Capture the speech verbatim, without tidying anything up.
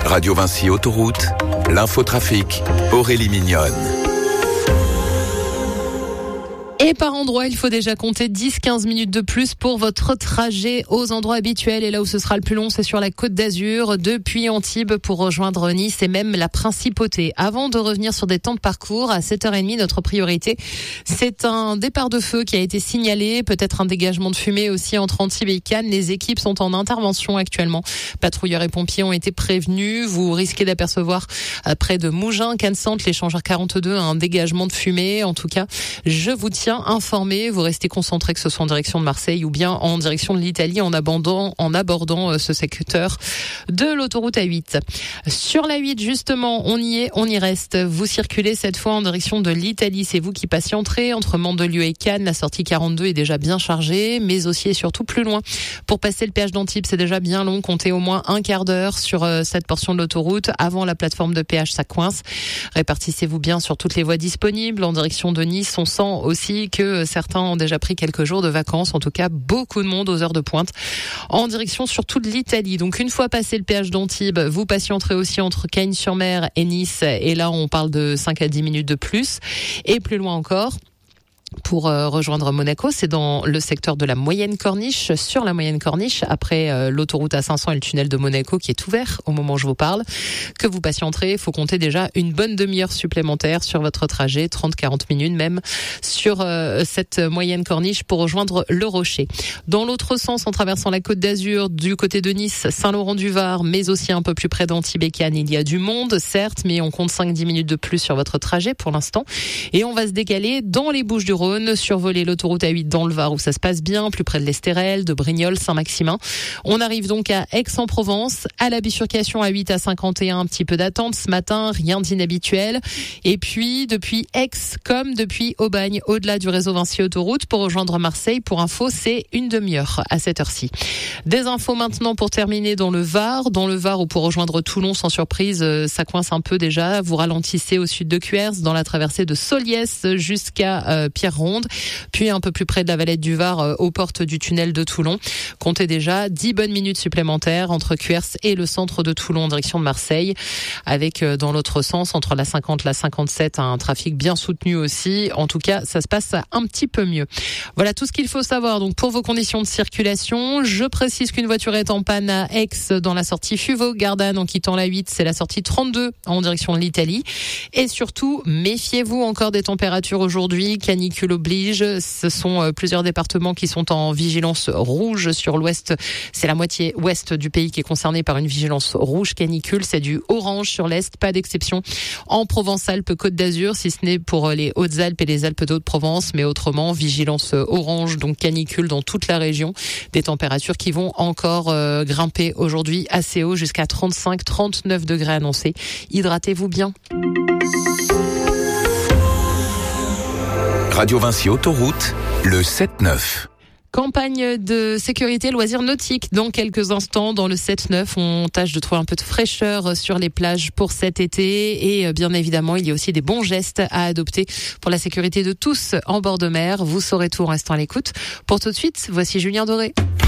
Radio Vinci Autoroute, l'infotrafic, Aurélie Mignonne. Et par endroit, il faut déjà compter dix à quinze minutes de plus pour votre trajet aux endroits habituels. Et là où ce sera le plus long, c'est sur la Côte d'Azur, depuis Antibes pour rejoindre Nice et même la Principauté. Avant de revenir sur des temps de parcours, à sept heures trente, notre priorité, c'est un départ de feu qui a été signalé, peut-être un dégagement de fumée aussi entre Antibes et Cannes. Les équipes sont en intervention actuellement. Patrouilleurs et pompiers ont été prévenus. Vous risquez d'apercevoir près de Mougins, Cannes-Centre, l'échangeur quarante-deux, un dégagement de fumée. En tout cas, je vous tiens informé, vous restez concentré, que ce soit en direction de Marseille ou bien en direction de l'Italie, en abordant, en abordant ce secteur de l'autoroute A huit. Sur la huit, justement, on y est, on y reste. Vous circulez cette fois en direction de l'Italie. C'est vous qui patienterez entre Mandelieu et Cannes. La sortie quarante-deux est déjà bien chargée, mais aussi et surtout plus loin. Pour passer le péage d'Antibes, c'est déjà bien long. Comptez au moins un quart d'heure sur cette portion de l'autoroute. Avant la plateforme de péage, ça coince. Répartissez-vous bien sur toutes les voies disponibles. En direction de Nice, on sent aussi que certains ont déjà pris quelques jours de vacances. En tout cas, beaucoup de monde aux heures de pointe en direction surtout de l'Italie. Donc une fois passé le péage d'Antibes, vous patienterez aussi entre Cagnes-sur-Mer et Nice. Et là, on parle de cinq à dix minutes de plus. Et plus loin encore, pour euh, rejoindre Monaco, c'est dans le secteur de la Moyenne Corniche, sur la Moyenne Corniche, après euh, l'autoroute A cinq cents et le tunnel de Monaco qui est ouvert au moment où je vous parle, que vous patienterez. Il faut compter déjà une bonne demi-heure supplémentaire sur votre trajet, trente à quarante minutes même, sur euh, cette Moyenne Corniche pour rejoindre le Rocher. Dans l'autre sens, en traversant la Côte d'Azur, du côté de Nice, Saint-Laurent-du-Var, mais aussi un peu plus près d'Antibes et Cannes, il y a du monde, certes, mais on compte cinq à dix minutes de plus sur votre trajet pour l'instant. Et on va se décaler dans les Bouches-du-Rhône, survoler l'autoroute A huit dans le Var où ça se passe bien, plus près de l'Estérel, de Brignoles, Saint-Maximin. On arrive donc à Aix-en-Provence, à la bifurcation A huit à cinquante et un, un petit peu d'attente ce matin, rien d'inhabituel. Et puis depuis Aix comme depuis Aubagne, au-delà du réseau Vinci Autoroute, pour rejoindre Marseille, pour info, c'est une demi-heure à cette heure-ci. Des infos maintenant pour terminer dans le Var, dans le Var où pour rejoindre Toulon, sans surprise, ça coince un peu déjà. Vous ralentissez au sud de Cuers, dans la traversée de Soliès jusqu'à euh, Pierre-Ronde, puis un peu plus près de la Valette du Var, euh, aux portes du tunnel de Toulon. Comptez déjà dix bonnes minutes supplémentaires entre Cuers et le centre de Toulon en direction de Marseille, avec euh, dans l'autre sens, entre la cinquante et la cinquante-sept, un trafic bien soutenu aussi. En tout cas, ça se passe un petit peu mieux. Voilà tout ce qu'il faut savoir donc pour vos conditions de circulation. Je précise qu'une voiture est en panne à Aix dans la sortie Fuveau-Gardanne en quittant la huit, c'est la sortie trente-deux en direction de l'Italie. Et surtout, méfiez-vous encore des températures aujourd'hui, canicule oblige. Ce sont plusieurs départements qui sont en vigilance rouge sur l'ouest. C'est la moitié ouest du pays qui est concernée par une vigilance rouge canicule. C'est du orange sur l'est, pas d'exception en Provence-Alpes-Côte d'Azur, si ce n'est pour les Hautes-Alpes et les Alpes d'Haute-Provence, mais autrement, vigilance orange, donc canicule dans toute la région. Des températures qui vont encore euh, grimper aujourd'hui assez haut, jusqu'à trente-cinq à trente-neuf degrés annoncés. Hydratez-vous bien. Radio Vinci Autoroute, le sept neuf. Campagne de sécurité loisirs nautiques dans quelques instants dans le sept neuf. On tâche de trouver un peu de fraîcheur sur les plages pour cet été et bien évidemment il y a aussi des bons gestes à adopter pour la sécurité de tous en bord de mer. Vous saurez tout en restant à l'écoute. Pour tout de suite, voici Julien Doré.